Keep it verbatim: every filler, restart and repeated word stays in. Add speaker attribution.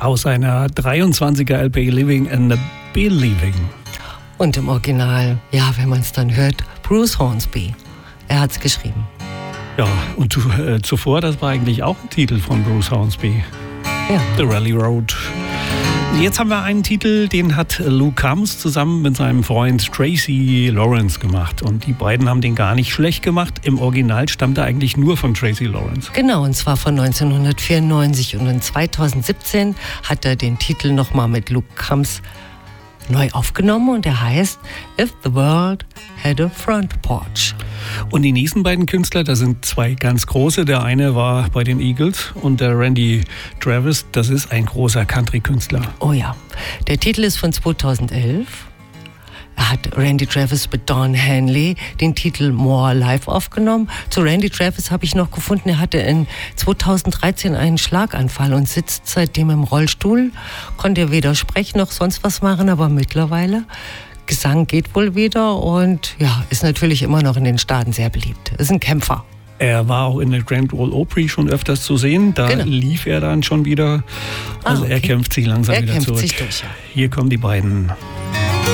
Speaker 1: aus einer dreiundzwanziger L P Living and Believing.
Speaker 2: Und im Original, ja, wenn man es dann hört, Bruce Hornsby. Er hat es geschrieben.
Speaker 1: Ja, und äh, zuvor, das war eigentlich auch ein Titel von Bruce Hornsby.
Speaker 2: Ja.
Speaker 1: The Rally Road. Jetzt haben wir einen Titel, den hat Luke Combs zusammen mit seinem Freund Tracy Lawrence gemacht. Und die beiden haben den gar nicht schlecht gemacht. Im Original stammt er eigentlich nur von Tracy Lawrence.
Speaker 2: Genau, und zwar von neunzehnhundertvierundneunzig. Und in zweitausendsiebzehn hat er den Titel nochmal mit Luke Combs neu aufgenommen und er heißt If the World Had a Front Porch.
Speaker 1: Und die nächsten beiden Künstler, da sind zwei ganz große. Der eine war bei den Eagles und der Randy Travis, das ist ein großer Country-Künstler.
Speaker 2: Oh ja, der Titel ist von zweitausendelf. Er hat Randy Travis mit Don Henley den Titel More Life aufgenommen. Zu Randy Travis habe ich noch gefunden, er hatte in zweitausenddreizehn einen Schlaganfall und sitzt seitdem im Rollstuhl. Konnte er weder sprechen noch sonst was machen, aber mittlerweile Gesang geht wohl wieder und ja, ist natürlich immer noch in den Staaten sehr beliebt. Ist ein Kämpfer.
Speaker 1: Er war auch in der Grand Ole Opry schon öfters zu sehen. Da
Speaker 2: genau.
Speaker 1: lief er dann schon wieder. Also ah, okay. Er kämpft sich langsam
Speaker 2: er
Speaker 1: wieder
Speaker 2: kämpft
Speaker 1: zurück.
Speaker 2: Sich durch, ja.
Speaker 1: Hier kommen die beiden.